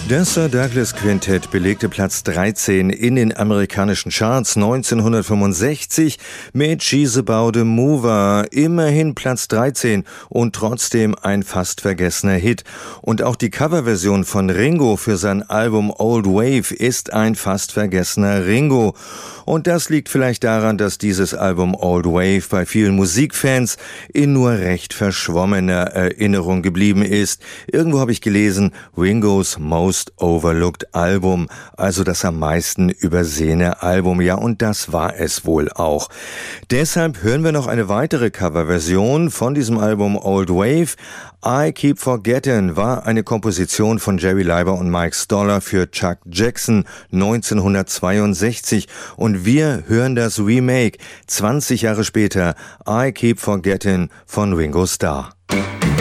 Das Sir Douglas Quintett belegte Platz 13 in den amerikanischen Charts 1965 mit She's About a Mover. Immerhin Platz 13 und trotzdem ein fast vergessener Hit. Und auch die Coverversion von Ringo für sein Album Old Wave ist ein fast vergessener Ringo. Und das liegt vielleicht daran, dass dieses Album Old Wave bei vielen Musikfans in nur recht verschwommener Erinnerung geblieben ist. Irgendwo habe ich gelesen, Ringos Most Overlooked Album, also das am meisten übersehene Album. Ja, und das war es wohl auch. Deshalb hören wir noch eine weitere Coverversion von diesem Album Old Wave. I Keep Forgetting war eine Komposition von Jerry Leiber und Mike Stoller für Chuck Jackson 1962 und wir hören das Remake 20 Jahre später, I Keep Forgetting von Ringo Starr.